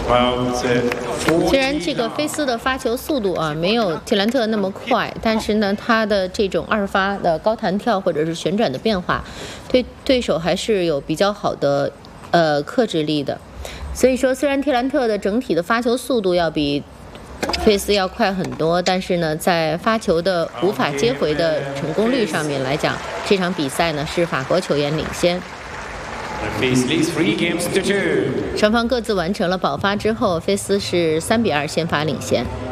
虽然这个菲斯的发球速度没有蒂兰特那么快，但是呢，他的这种二发的高弹跳或者是旋转的变化，对对手还是有比较好的克制力的。所以说，虽然蒂兰特的整体的发球速度要比菲斯要快很多，但是呢，在发球的无法接回的成功率上面来讲，这场比赛呢是法国球员领先。双方各自完成了保发之后，菲斯是3-2先发领先。